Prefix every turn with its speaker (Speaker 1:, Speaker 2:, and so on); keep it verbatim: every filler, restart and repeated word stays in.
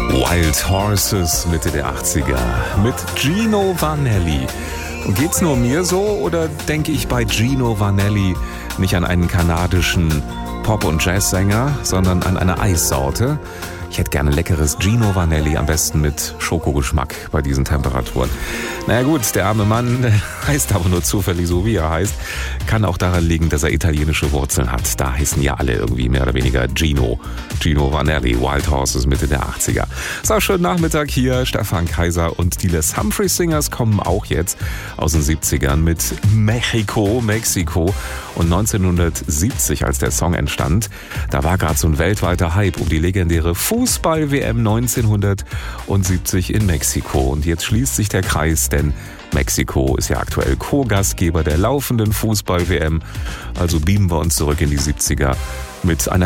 Speaker 1: Wild Horses, Mitte der achtziger, mit Gino Vanelli. Und geht's nur mir so oder denke ich bei Gino Vanelli nicht an einen kanadischen Pop- und Jazzsänger, sondern an eine Eissorte? Ich hätte gerne leckeres Gino Vanelli, am besten mit Schokogeschmack bei diesen Temperaturen. Naja gut, der arme Mann heißt aber nur zufällig so, wie er heißt. Kann auch daran liegen, dass er italienische Wurzeln hat. Da heißen ja alle irgendwie mehr oder weniger Gino. Gino Vanelli, Wild Horses, Mitte der achtziger. So, schönen Nachmittag hier. Stefan Kaiser und die Les Humphreys Singers kommen auch jetzt aus den siebzigern mit Mexico, Mexiko. Und neunzehnhundertsiebzig, als der Song entstand, da war gerade so ein weltweiter Hype um die legendäre Fußball-W M neunzehnhundertsiebzig in Mexiko. Und jetzt schließt sich der Kreis, denn Mexiko ist ja aktuell Co-Gastgeber der laufenden Fußball-W M. Also beamen wir uns zurück in die siebziger mit einer